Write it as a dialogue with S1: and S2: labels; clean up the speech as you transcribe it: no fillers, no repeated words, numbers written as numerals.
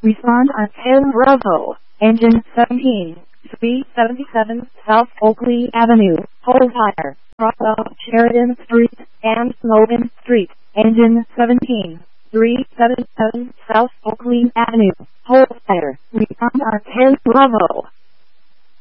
S1: Respond on 10 Bravo. Engine 17. Speed 77 South Oakley Avenue. Hold fire. Cross Sheridan Street and Logan Street. Engine 17. 377 South Oakley Avenue. Hold fire. Respond on 10 Bravo.